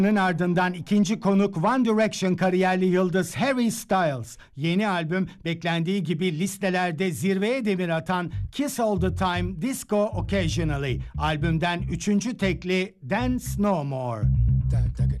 Ardından ikinci konuk One Direction kariyerli yıldız Harry Styles. Yeni albüm beklendiği gibi listelerde zirveye demir atan Kiss All The Time, Disco Occasionally. Albümden üçüncü tekli Dance No More.